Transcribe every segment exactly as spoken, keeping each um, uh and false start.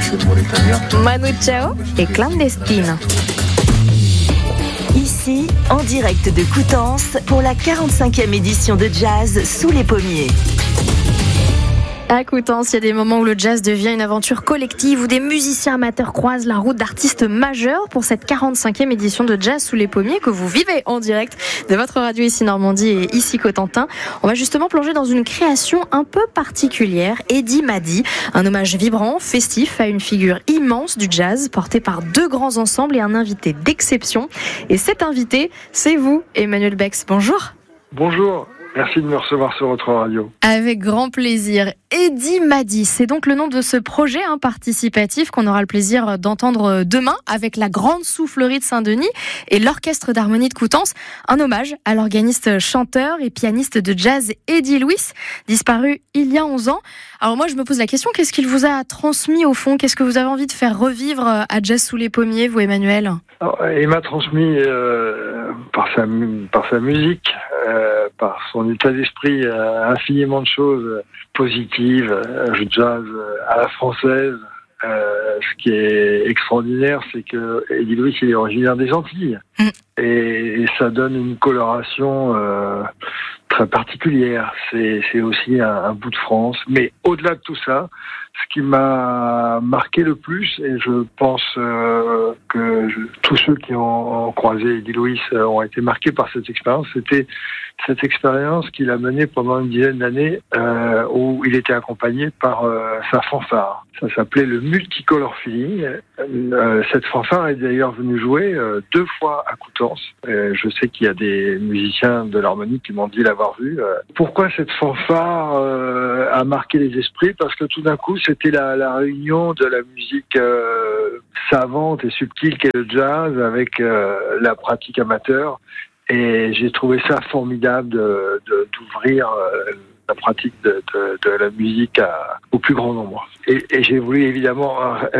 Manu Chao et Clandestine. Ici, en direct de Coutances, pour la quarante-cinquième édition de Jazz sous les pommiers. À Coutances, il y a des moments où le jazz devient une aventure collective, où des musiciens amateurs croisent la route d'artistes majeurs pour cette quarante-cinquième édition de Jazz sous les pommiers que vous vivez en direct de votre radio ici Normandie et ici Cotentin. On va justement plonger dans une création un peu particulière, Eddie Madi, un hommage vibrant, festif à une figure immense du jazz porté par deux grands ensembles et un invité d'exception. Et cet invité, c'est vous, Emmanuel Bex. Bonjour. Bonjour. Merci de me recevoir sur votre radio. Avec grand plaisir. Eddie Madi, c'est donc le nom de ce projet hein, participatif qu'on aura le plaisir d'entendre demain avec la Grande Soufflerie de Saint-Denis et l'Orchestre d'harmonie de Coutances. Un hommage à l'organiste, chanteur et pianiste de jazz Eddie Louis, disparu il y a onze ans. Alors moi je me pose la question, qu'est-ce qu'il vous a transmis au fond ? Qu'est-ce que vous avez envie de faire revivre à Jazz sous les pommiers, vous Emmanuel ? Alors, il m'a transmis euh, par, sa, par sa musique, euh, par son état d'esprit, euh, infiniment de choses positives, euh, jazz à la française. Euh, ce qui est extraordinaire, c'est que Eddie Louis il est originaire des Antilles mm. et, et ça donne une coloration euh, très particulière. C'est, c'est aussi un, un bout de France. Mais au-delà de tout ça, ce qui m'a marqué le plus, et je pense euh, que je, tous ceux qui ont, ont croisé Eddie Louis euh, ont été marqués par cette expérience, c'était cette expérience qu'il a menée pendant une dizaine d'années euh, où il était accompagné par euh, sa fanfare. Ça s'appelait le Multicolor Feeling. Euh, cette fanfare est d'ailleurs venue jouer euh, deux fois à Coutances. Euh, je sais qu'il y a des musiciens de l'harmonie qui m'ont dit l'avoir vu. Euh, pourquoi cette fanfare euh, a marqué les esprits ? Parce que tout d'un coup, c'était la, la réunion de la musique euh, savante et subtile qu'est le jazz avec euh, la pratique amateur. Et j'ai trouvé ça formidable de, de, d'ouvrir euh, la pratique de, de, de la musique à, au plus grand nombre. Et, et j'ai voulu évidemment,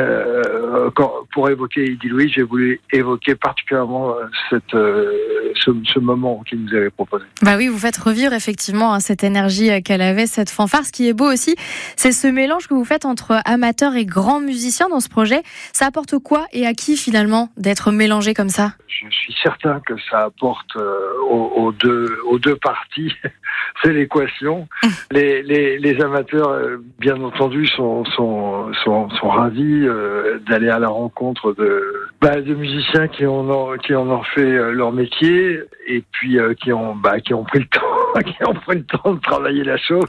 euh, quand, pour évoquer Eddie Louis, j'ai voulu évoquer particulièrement cette, euh, ce, ce moment qu'il nous avait proposé. Bah oui, vous faites revivre effectivement hein, cette énergie qu'elle avait, cette fanfare. Ce qui est beau aussi, c'est ce mélange que vous faites entre amateurs et grands musiciens dans ce projet. Ça apporte quoi et à qui finalement d'être mélangé comme ça ? Je suis certain que ça apporte euh, aux, aux, deux, aux deux parties. C'est l'équation. Les, les, les amateurs, euh, bien entendu, sont, sont, sont, sont ravis euh, d'aller à la rencontre de, bah, de musiciens qui en ont, qui en ont fait euh, leur métier et puis euh, qui ont, bah, qui ont pris le temps, qui ont pris le temps de travailler la chose.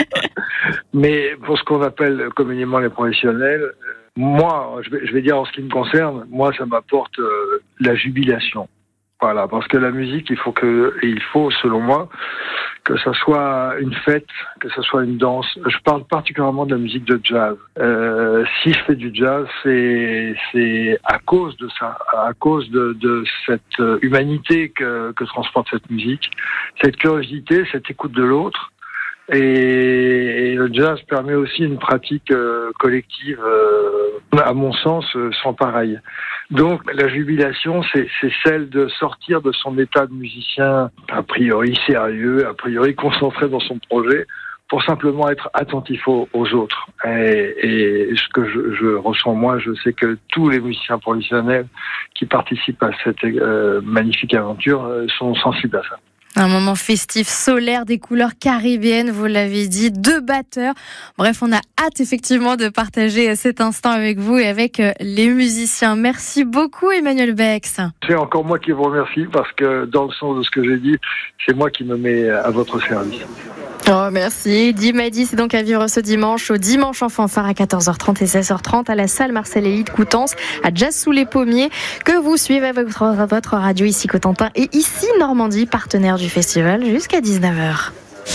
Mais pour ce qu'on appelle communément les professionnels, euh, moi, je vais, je vais dire en ce qui me concerne, moi, ça m'apporte euh, la jubilation. Voilà, parce que la musique, il faut que, il faut, selon moi, que ça soit une fête, que ça soit une danse. Je parle particulièrement de la musique de jazz. Euh, si je fais du jazz, c'est, c'est à cause de ça, à cause de, de cette humanité que, que transporte cette musique, cette curiosité, cette écoute de l'autre. Et, et le jazz permet aussi une pratique euh, collective, euh, à mon sens, euh, sans pareil. Donc la jubilation, c'est, c'est celle de sortir de son état de musicien a priori sérieux, a priori concentré dans son projet, pour simplement être attentif aux, aux autres. Et, et ce que je, je ressens moi, je sais que tous les musiciens professionnels qui participent à cette euh, magnifique aventure euh, sont sensibles à ça. Un moment festif, solaire, des couleurs caribéennes, vous l'avez dit, deux batteurs. Bref, on a hâte effectivement de partager cet instant avec vous et avec les musiciens. Merci beaucoup Emmanuel Bex. C'est encore moi qui vous remercie parce que dans le sens de ce que j'ai dit, c'est moi qui me mets à votre service. Oh, merci. Eddie Madi, c'est donc à vivre ce dimanche, au dimanche en fanfare à quatorze heures trente et seize heures trente à la salle Marcel Elie de Coutances, à Jazz sous les pommiers, que vous suivez avec votre, votre radio ici Cotentin et ici Normandie, partenaire du festival, jusqu'à dix-neuf heures.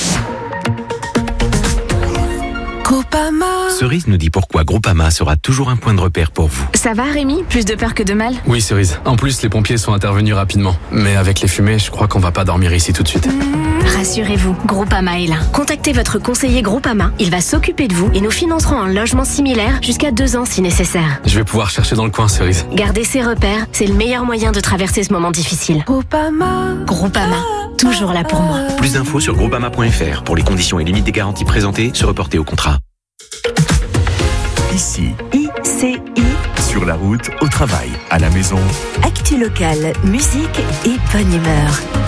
Groupama. Cerise nous dit pourquoi Groupama sera toujours un point de repère pour vous. Ça va Rémi ? Plus de peur que de mal ? Oui Cerise, en plus les pompiers sont intervenus rapidement. Mais avec les fumées, je crois qu'on va pas dormir ici tout de suite. Mmh, rassurez-vous, Groupama est là. Contactez votre conseiller Groupama, il va s'occuper de vous et nous financerons un logement similaire jusqu'à deux ans si nécessaire. Je vais pouvoir chercher dans le coin Cerise. Gardez ses repères, c'est le meilleur moyen de traverser ce moment difficile. Groupama. Groupama, toujours là pour moi. Plus d'infos sur groupama point f r pour les conditions et limites des garanties présentées, se reporter au contrat. Ici. Ici. C I. Sur la route, au travail, à la maison. Actu locale, musique et bonne humeur.